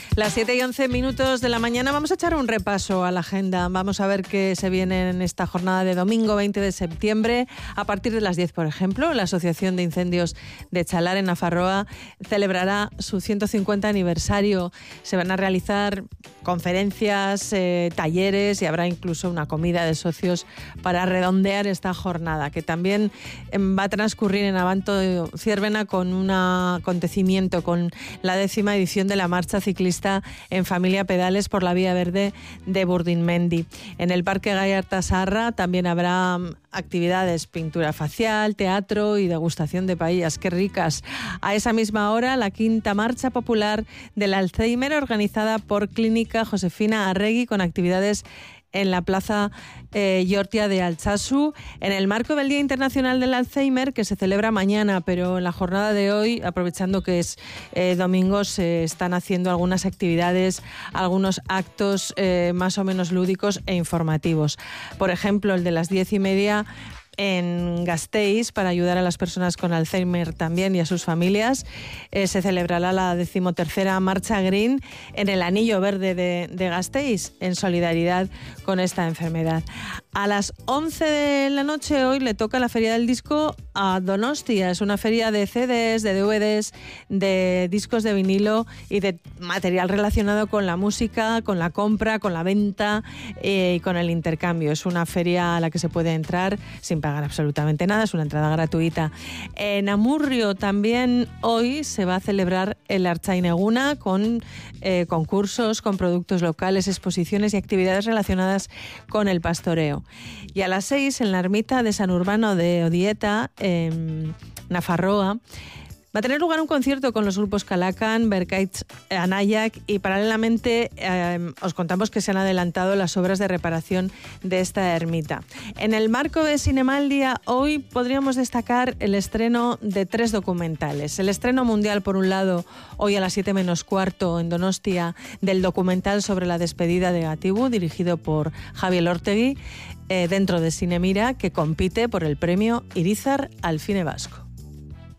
Las 7:11 de la mañana vamos a echar un repaso a la agenda. Vamos a ver qué se viene en esta jornada de domingo 20 de septiembre. A partir de las 10, por ejemplo, la Asociación de Incendios de Chalar en Nafarroa celebrará su 150 aniversario. Se van a realizar conferencias, talleres y habrá incluso una comida de socios para redondear esta jornada, que también va a transcurrir en Abanto Ciervena con un acontecimiento, con la 10ª edición de la marcha ciclista en familia pedales por la Vía Verde de Burdinmendi. En el Parque Gallarta Sarra también habrá actividades, pintura facial, teatro y degustación de paellas. ¡Qué ricas! A esa misma hora, la 5ª Marcha Popular del Alzheimer, organizada por Clínica Josefina Arregui, con actividades en la Plaza Yortia de Altsasu, en el marco del Día Internacional del Alzheimer, que se celebra mañana, pero en la jornada de hoy, aprovechando que es domingo, se están haciendo algunas actividades, algunos actos más o menos lúdicos e informativos. Por ejemplo, el de las 10:30 en Gasteiz, para ayudar a las personas con Alzheimer también y a sus familias. Se celebrará la 13ª Marcha Green en el Anillo Verde de Gasteiz, en solidaridad con esta enfermedad. A las 11 de la noche hoy le toca la Feria del Disco a Donostia. Es una feria de CDs, de DVDs, de discos de vinilo y de material relacionado con la música, con la compra, con la venta y con el intercambio. Es una feria a la que se puede entrar sin pagar absolutamente nada, es una entrada gratuita. En Amurrio también hoy se va a celebrar el Artzain-Eguna con concursos, con productos locales, exposiciones y actividades relacionadas con el pastoreo. Y a las 6, en la ermita de San Urbano de Odieta, en Nafarroa, va a tener lugar un concierto con los grupos Calacan, Berkaitz, Anayak, y paralelamente os contamos que se han adelantado las obras de reparación de esta ermita. En el marco de Cinemaldia, hoy podríamos destacar el estreno de 3 documentales. El estreno mundial, por un lado, hoy a las 7:15 en Donostia, del documental sobre la despedida de Gatibu, dirigido por Javier Ortegui, dentro de Cinemira, que compite por el premio Irizar al Cine Vasco.